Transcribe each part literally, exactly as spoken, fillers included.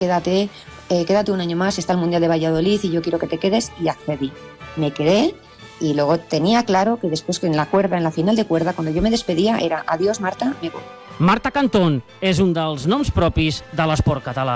quédate, eh, quédate un año más, está el Mundial de Valladolid y yo quiero que te quedes, y accedí. Me quedé y luego tenía claro que después que en la cuerda, en la final de cuerda, cuando yo me despedía era adiós Marta, me voy. Marta Cantón és un dels noms propis de l'esport català.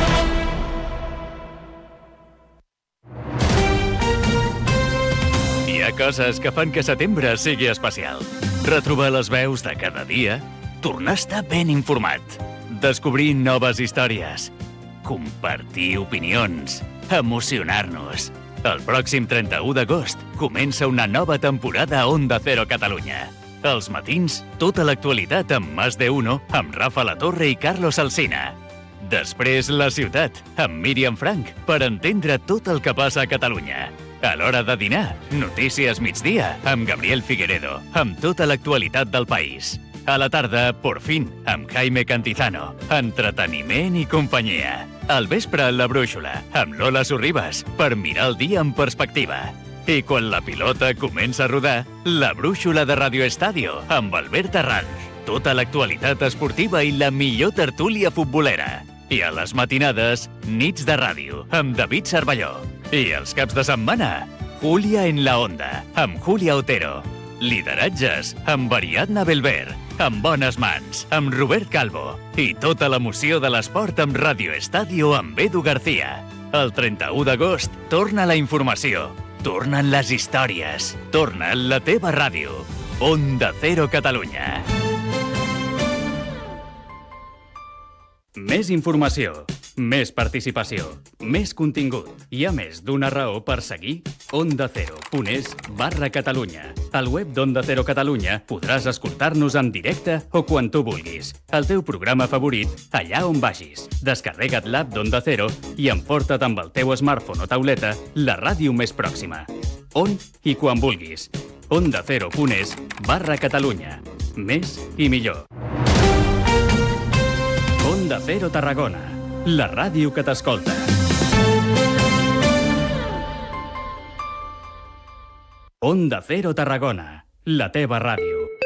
Hi ha coses que fan que setembre sigui especial. Retrobar les veus de cada dia, tornar a estar ben informat, descobrir noves històries, compartir opinions, emocionar-nos. El pròxim trenta-u d'agost comença una nova temporada a Onda Cero Catalunya. Els matins, tota l'actualitat amb Más de Uno, amb Rafa Latorre i Carlos Alsina. Després, La Ciutat, amb Míriam Frank, per entendre tot el que passa a Catalunya. A l'hora de dinar, Notícies Migdia, amb Gabriel Figueredo, amb tota l'actualitat del país. A la tarda, Por Fin, amb Jaime Cantizano, entreteniment i companyia. Al vespre, La Brúixola, amb Lola Sorribas, per mirar el dia en perspectiva. I quan la pilota comença a rodar, La Brúixola de Radio Estadio, amb Albert Arranz. Tota l'actualitat esportiva i la millor tertúlia futbolera. I a les matinades, Nits de Ràdio, amb David Cervelló. I els caps de setmana, Julia en la Onda, amb Julia Otero. Lideratges, amb Ariadna Belver. Amb Bones Mans, amb Robert Calvo. I tota l'emoció de l'esport amb Radio Estadio amb Edu García. El trenta-u d'agost torna la informació, tornen les històries, torna la teva ràdio. Onda Cero Catalunya. Més informació, més participació, més contingut. Hi ha més d'una raó per seguir onda cero punt es barra Catalunya. Al web d'Onda Cero Catalunya podràs escoltar-nos en directe o quan tu vulguis. El teu programa favorit, allà on vagis. Descarrega't l'app d'Onda Cero i emporta't amb el teu smartphone o tauleta la ràdio més pròxima. On i quan vulguis. onda cero punt es barra Catalunya. Més i millor. Onda Cero Tarragona, la ràdio que t'escolta. Onda Cero Tarragona, la teva ràdio.